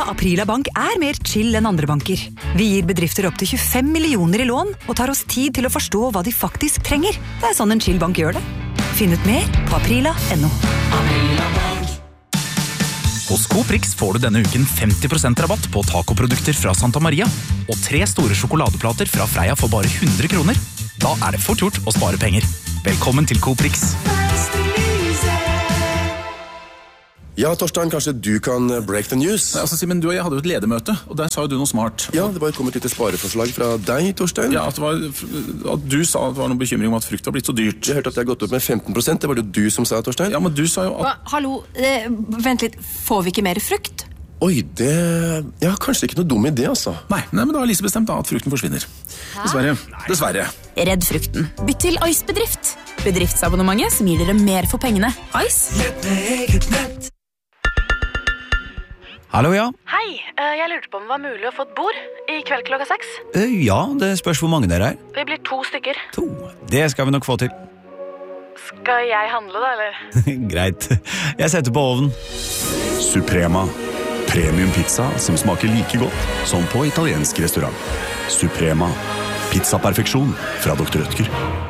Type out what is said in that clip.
Aprila Bank mer chill enn andre banker. Vi gir bedrifter opp til 25 millioner i lån, og tar oss tid til å forstå hva de faktisk trenger. Det sånn en chill bank gjør det. Finn ut mer på aprila.no. Hos Coprix får du denne uken 50% rabatt på tacoprodukter fra Santa Maria, og 3 store sjokoladeplater fra Freia for bare 100 kroner. Da det fort gjort å spare penger. Velkommen til Coprix. Ja, Torstein, kanskje du kan break the news? Altså, Simen, du og jeg hadde jo et ledermøte, og der sa jo du noe smart. Ja, det var kommet et lite spareforslag fra deg, Torstein. Ja, at du sa at det var noen bekymring om at frukt var blitt så dyrt. Jeg hørte at det har gått opp med 15%, det var det du som sa, Torstein. Ja, men du sa jo at... Hallo, vent litt, får vi ikke mer frukt? Oi, det... Ja, kanskje ikke noe dum idé, altså. Nei, men da har Lise bestemt da at frukten forsvinner. Dessverre. Redd frukten. Bytt til Ice-bedrift. Bedriftsabonnementet som gir dere mer for pengene. Ice? Hallo, ja. Hei, jeg lurte på om det var mulig å få et bord i kveld klokka 6. Ja, det spørs hvor mange dere Vi blir 2 stykker. 2. Det skal vi nok få til. Skal jeg handle da, eller? Greit. Jeg setter på ovnen. Suprema. Premium pizza som smaker like godt som på italiensk restaurant. Suprema. Pizzaperfeksjon fra Dr. Rødtger.